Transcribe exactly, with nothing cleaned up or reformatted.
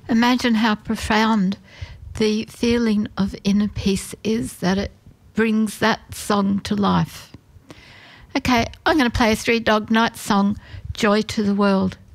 Imagine how profound the feeling of inner peace is that it brings that song to life. Okay, I'm going to play a Three Dog Night song, Joy to the World.